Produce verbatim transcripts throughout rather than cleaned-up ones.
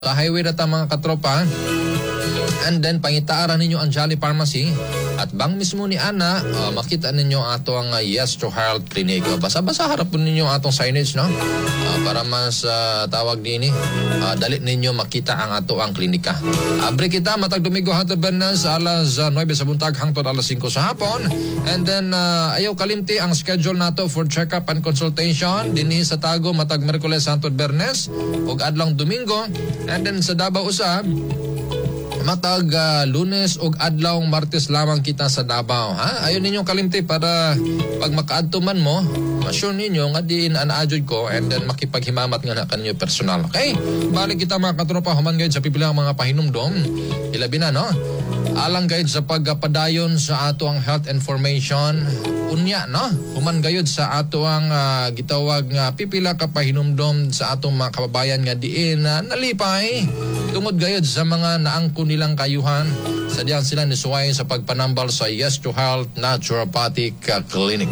Sa highway na ta mga katropa. And then pangitaaran ninyo ang Jolly Pharmacy. At bang mismo ni Ana, uh, makita ninyo ato ang uh, Yes to Health Clinic. Basa-basa harap po ninyo atong signage, no? Uh, para mas uh, tawag din eh. Uh, dali ninyo makita ang ato ang klinika. Abre kita, matag Domingo hangtod Bernas, alas uh, nine sa buntag hangtod alas five sa hapon. And then, uh, ayaw kalimti ang schedule nato for check-up and consultation. Dinhi sa Tago, matag Merkules hangtod Bernes, ug adlong Domingo. And then sa Davao usab, matag uh, Lunes ug adlaw Martes lamang kita sa Davao, ha? Ayon ninyong kalimti para pag makaadto man mo, ma-sure ninyo nga diin anaadjud ko and then makipaghimamat nga na kanyo personal. Okay? Balik kita mga katropa human gayud sa pipilang mga pahinumdom. Ilabi na, no? Alang gayud sa pagpadayon sa ato ang health information unya, no? Human gayud sa ato ang uh, gitawag nga pipila ka pahinumdom sa atong mga kababayan nga diin uh, nalipay tungod gayud sa mga naangko nilang kayuhan. Sadyang sila nisuway sa pagpanambal sa Yes to Health Naturopathic Clinic.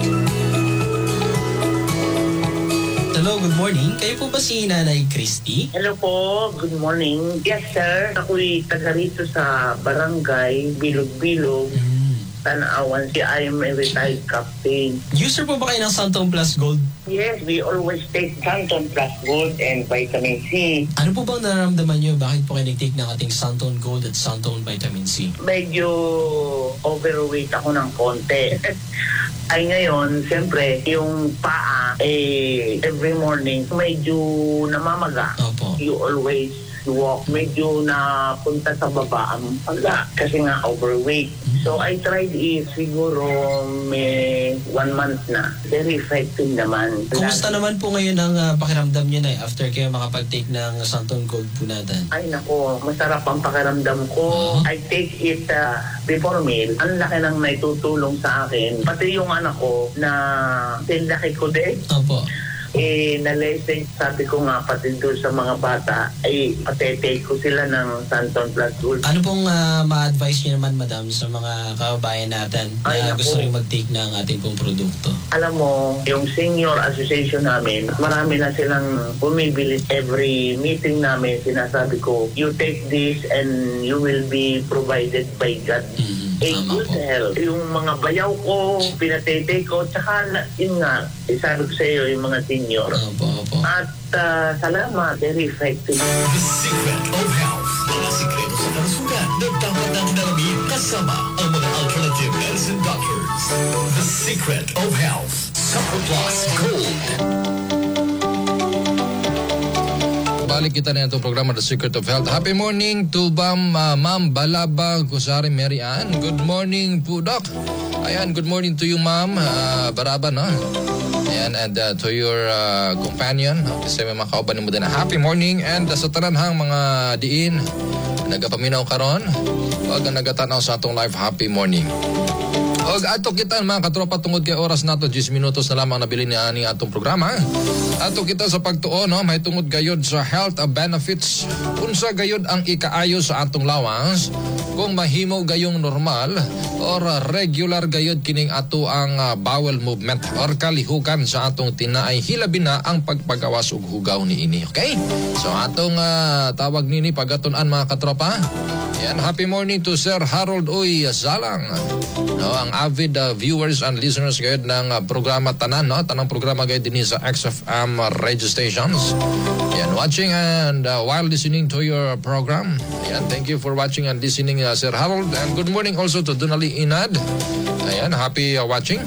Hello, good morning. Kayo po ba si Nanay Christy? Hello po, good morning. Yes sir, ako'y taga rito sa barangay Bilog-Bilog. Mm. Tanawan, si I am a retired captain. User po ba kayo ng Santon Plus Gold? Yes, we always take Santon Plus Gold and Vitamin C. Ano po bang nararamdaman nyo? Bakit po kayo nag-take ng ating Santon Gold at Santon Vitamin C? Medyo overweight ako ng konti. Ay ngayon, siyempre, yung paa, eh, every morning, medyo namamaga. Opo. You always walk, medyo napunta sa baba ang pagka kasi nga overweight. So I tried it siguro may one month na. Very effective naman. Kumusta naman po ngayon ang uh, pakiramdam niyo na after kayo makapag-take ng Santon Gold po natin? Ay nako, masarap ang pakiramdam ko. Uh-huh. I take it uh, before meal. Ang laki nang naitutulong sa akin. Pati yung anak ko na tinlaki ko din. Opo. Eh, na-lesson, sabi ko nga pati doon sa mga bata, ay patetake ko sila ng Santon Plus Gold. Ano pong uh, ma-advise niyo naman, madam, sa mga kababayan natin na ay, gusto rin mag-take ng ating pong produkto? Alam mo, yung senior association namin, marami na silang bumibili every meeting namin. Sinasabi ko, you take this and you will be provided by God. Mm-hmm. A good health. Yung mga bayaw ko, pinatete ko, tsaka yun nga, isabi ko sa iyo yung mga senior. Opo, opo. At uh, salamat, very effective. The secret of health. Mga sikreto sa kalusugan na dapat natin alamin kasama ang mga alternative medicine doctors. The secret of health. Super Plus Gold. Balik kita na itong programa The Secret of Health. Happy morning to Bam, uh, Ma'am Balaba Gusari Mary Ann. Good morning po, Doc. Ayan, good morning to you, Ma'am uh, Baraba, no? Ayan, and uh, to your uh, companion. Kasi may mga kauban mo din na happy morning. And uh, sa taranhang mga diin, nagapaminaw karon, wag ang nagatanaw sa atong live happy morning. Og ato kita mga katropa tungod kay oras nato ten minutos na lamang nabili ni ani atong programa. Ato kita sa pagtuo, no, may tungod gayod sa health benefits. Unsa gayod ang ikaayo sa atong lawas kung mahimo gayong normal or regular gayod kining ato ang uh, bowel movement or kalihukan sa atong tinaay, hilabi na ang pagpagawas og hugaw niini. Okay? So atong uh, tawag nini pagatunan mga katropa. Yan, happy morning to Sir Harold Uy Zalang. No, ang avid uh, viewers and listeners gayud ng uh, programa tanan, no? Tanang programa gayud din sa X F M uh, radio stations. Yan, watching and uh, while listening to your program. Yan, thank you for watching and listening, uh, Sir Harold. And good morning also to Donali Inad. Ayan, happy uh, watching.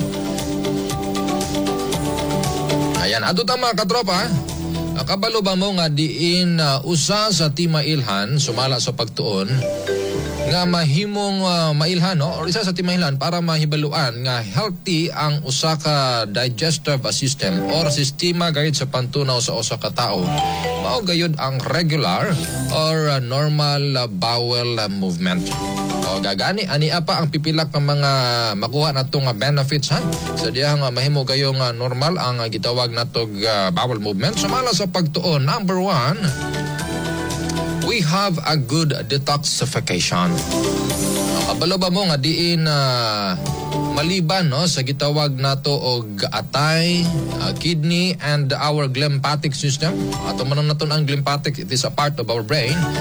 Ayan, ato ta mga katropa. Kabalo ba mo nga diin uh, usa sa timailhan sumala sa pagtuon nga mahimong uh, mailhan, no? Or isa sa timailhan para mahibaluan nga healthy ang usa ka digestive system or sistema gayud sa pantunaw sa usa ka tawo. Mao gayud ang regular or uh, normal uh, bowel uh, movement. O gagani ani apa ang pipilak ng mga makuha natong uh, benefits, ha? Sa diyang uh, mahimo gayong uh, normal ang uh, gitawag natog uh, bowel movement. Sumala sa pagtuon, number one, we have a good detoxification. Kabalo ba mo nga diin uh, maliban no sa gitawag nato og atay, uh, kidney and our glymphatic system. Ato man naton ang glymphatic, it is a part of our brain.